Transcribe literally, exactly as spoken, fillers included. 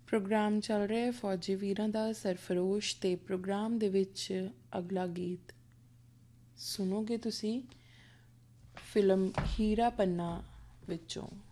Programme ਚੱਲ ਰਿਹਾ ਹੈ ਫੌਜੀ ਵੀਰਾਂ ਦਾ ਸਰਫਰੋਸ਼, ਅਤੇ ਪ੍ਰੋਗਰਾਮ ਦੇ ਵਿੱਚ ਅਗਲਾ ਗੀਤ ਸੁਣੋਗੇ ਤੁਸੀਂ ਫਿਲਮ ਹੀਰਾ ਪੰਨਾ ਵਿੱਚੋਂ।